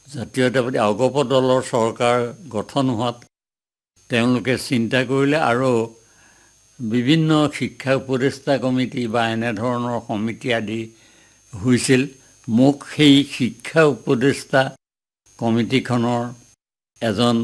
জাতীয়তাবাদী অগপ দলৰ চৰকাৰ গঠন হোৱাত তেওঁলোকে চিন্তা কৰিলে আৰু বিভিন্ন শিক্ষা উপদেষ্টা কমিটি বা এনেধৰণৰ সমিতি আদি হৈছিল। মোক সেই শিক্ষা উপদেষ্টা কমিটিখনৰ এজন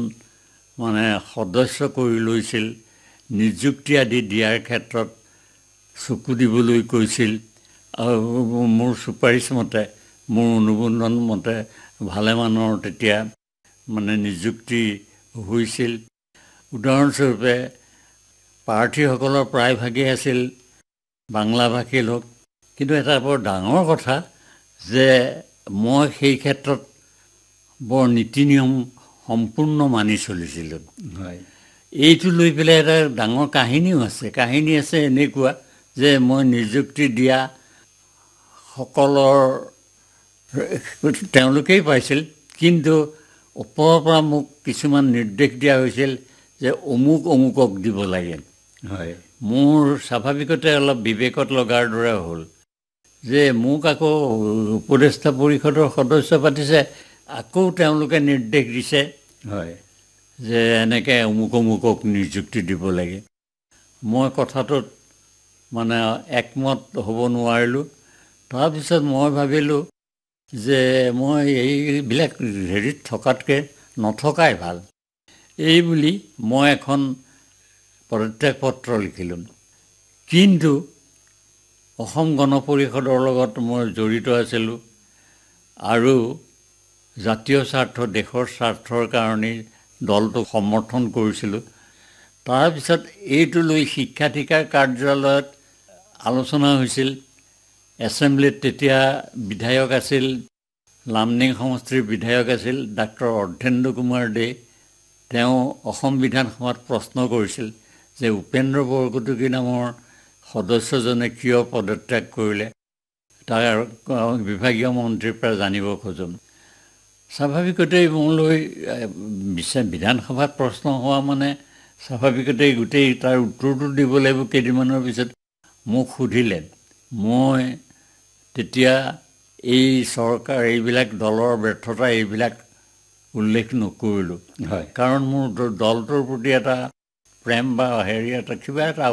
সদস্য কৰি লৈছিল। নিযুক্তি আদি দিয়াৰ ক্ষেত্ৰত চকু দিবলৈ কৈছিল আৰু মোৰ চুপাৰিশ মতে, মোৰ অনুমোদন মতে ভালেমানৰ তেতিয়া নিযুক্তি হৈছিল। উদাহৰণস্বৰূপে প্ৰাৰ্থীসকলৰ প্ৰায়ভাগেই আছিল বাংলাভাষী লোক। কিন্তু এটা বৰ ডাঙৰ কথা যে মই সেই ক্ষেত্ৰত বৰ নীতি নিয়ম সম্পূৰ্ণ মানি চলিছিলোঁ। এইটো লৈ পেলাই এটা ডাঙৰ কাহিনীও আছে। কাহিনী আছে এনেকুৱা যে মই নিযুক্তি দিয়া সকলৰ তেওঁলোকেই পাইছিল, কিন্তু ওপৰৰ পৰা মোক কিছুমান নিৰ্দেশ দিয়া হৈছিল যে অমুকক দিব লাগে। মোৰ স্বাভাৱিকতে অলপ বিবেকত লগাৰ দৰে হ'ল যে মোক আকৌ উপদেষ্টা পৰিষদৰ সদস্য পাতিছে, আকৌ তেওঁলোকে নিৰ্দেশ দিছে যে এনেকৈ অমুকক নিযুক্তি দিব লাগে। মই কথাটোত একমত হ'ব নোৱাৰিলোঁ। তাৰপিছত মই ভাবিলোঁ যে মই এইবিলাক হেৰিত থকাতকৈ নথকাই ভাল। এই বুলি মই এখন পদত্যাগ পত্ৰ লিখিলোঁ। কিন্তু অসম গণ পৰিষদৰ লগত মই জড়িত আছিলোঁ আৰু জাতীয় স্বাৰ্থ, দেশৰ স্বাৰ্থৰ কাৰণেই দলটোক সমৰ্থন কৰিছিলোঁ। তাৰপিছত এইটো লৈ শিক্ষাধিকাৰ কাৰ্যালয়ত আলোচনা হৈছিল। এছেম্বলিত তেতিয়া বিধায়ক আছিল, লামডিং সমষ্টিৰ বিধায়ক আছিল ডাক্তৰ অৰ্ধেন্দ্ৰ কুমাৰ দে। তেওঁ অসম বিধানসভাত প্ৰশ্ন কৰিছিল যে উপেন্দ্ৰ বৰকটকী নামৰ সদস্যজনে কিয় পদত্যাগ কৰিলে, তাৰ বিভাগীয় মন্ত্ৰীৰ পৰা জানিব খোজোঁ। স্বাভাৱিকতেই মোলৈ বিধানসভাত প্ৰশ্ন হোৱা স্বাভাৱিকতেই গোটেই তাৰ উত্তৰটো দিব লাগিব। কেইদিনমানৰ পিছত মোক সুধিলে। মই তেতিয়া এই চৰকাৰ, এইবিলাক দলৰ ব্যৰ্থতা এইবিলাক উল্লেখ নকৰিলোঁ। কাৰণ মোৰ দলটোৰ প্ৰতি এটা প্ৰেম বা এটা কিবা এটা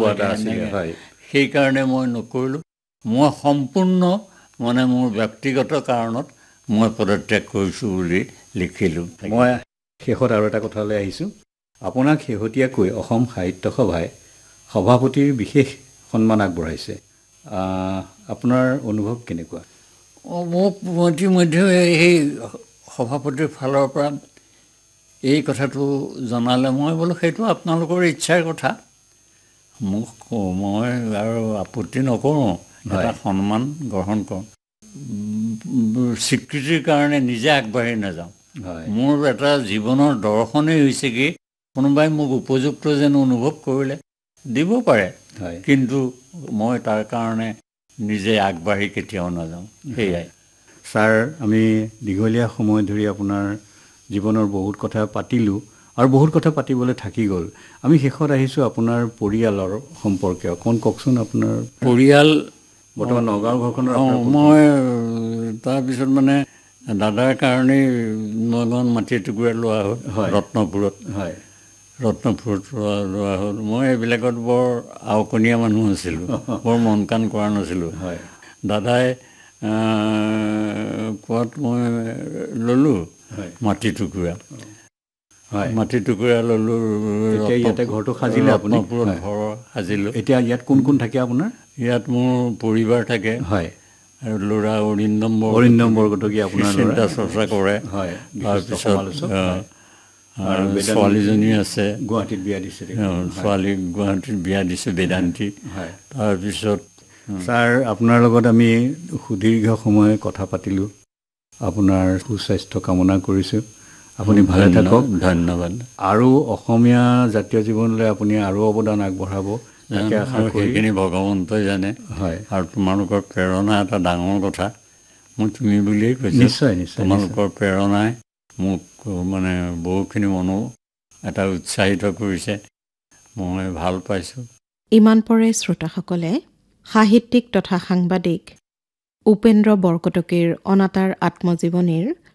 সেইকাৰণে মই নকৰিলোঁ। মই সম্পূৰ্ণ মোৰ ব্যক্তিগত কাৰণত মই পদত্যাগ কৰিছোঁ বুলি লিখিলোঁ। মই শেষত আৰু এটা কথালৈ আহিছোঁ। আপোনাক শেহতীয়াকৈ অসম সাহিত্য সভাই সভাপতিৰ বিশেষ সন্মান আগবঢ়াইছে। আপোনাৰ অনুভৱ কেনেকুৱা? মোক ইতিমধ্যে সেই সভাপতিৰ ফালৰ পৰা এই কথাটো জনালে মই বোলো সেইটো আপোনালোকৰ ইচ্ছাৰ কথা। মই আৰু আপত্তি নকৰোঁ, এটা সন্মান গ্ৰহণ কৰোঁ। স্বীকৃতিৰ কাৰণে নিজে আগবাঢ়ি নাযাওঁ। মোৰ এটা জীৱনৰ দৰ্শনেই হৈছে কি, কোনোবাই মোক উপযুক্ত যেন অনুভৱ কৰিলে দিব পাৰে, কিন্তু মই তাৰ কাৰণে নিজে আগবাঢ়ি কেতিয়াও নাযাওঁ। সেয়াই। ছাৰ, আমি দীঘলীয়া সময় ধৰি আপোনাৰ জীৱনৰ বহুত কথা পাতিলোঁ আৰু বহুত কথা পাতিবলৈ থাকি গ'ল। আমি শেষত আহিছোঁ আপোনাৰ পৰিয়ালৰ সম্পৰ্কে। অকণ কওকচোন আপোনাৰ পৰিয়াল। বৰ্তমান নগাঁও ঘৰখনৰ মই তাৰপিছত দাদাৰ কাৰণেই নগাঁৱত মাটি টুকুৰা লোৱা হ'ল, ৰত্নপুৰত। ৰত্নপুৰত লোৱা হ'ল। মই এইবিলাকত বৰ আওকণীয়া মানুহ আছিলোঁ, বৰ মন কাণ কৰা নাছিলোঁ। দাদাই কোৱাত মই ল'লোঁ মাটি টুকুৰা। ল'লোঁ। ইয়াতে ঘৰটো সাজিলে আপুনি? ৰত্নপুৰত ঘৰ সাজিলোঁ। এতিয়া ইয়াত কোন কোন থাকে আপোনাৰ? ইয়াত মোৰ পৰিবাৰ থাকে। আৰু ল'ৰা অৰিন্দম বৰকটকী আপোনাৰ চিন্তা চৰ্চা কৰে। তাৰপিছত ছোৱালীজনী আছে, গুৱাহাটীত বিয়া দিছে। ছোৱালী গুৱাহাটীত বিয়া দিছে, বেদান্তী। তাৰপিছত ছাৰ, আপোনাৰ লগত আমি সুদীৰ্ঘ সময় কথা পাতিলোঁ। আপোনাৰ সুস্বাস্থ্য কামনা কৰিছোঁ। আপুনি ভালে থাকক। ধন্যবাদ। আৰু অসমীয়া জাতীয় জীৱনলৈ আপুনি আৰু অৱদান আগবঢ়াব, তাকে আশা কৰি। সেইখিনি ভগৱন্তই জানে। আৰু তোমালোকৰ প্ৰেৰণা এটা ডাঙৰ কথা। মই তুমি বুলিয়েই কৈছোঁ। নিশ্চয় নিশ্চয়। তোমালোকৰ প্ৰেৰণাই মোক বহুখিনি এটা উৎসাহিত কৰিছে। মই ভাল পাইছোঁ। ইমান পৰে শ্ৰোতাসকলে সাহিত্যিক তথা সাংবাদিক উপেন্দ্ৰ বৰকটকীৰ অনাতাঁৰ আত্মজীৱনীৰ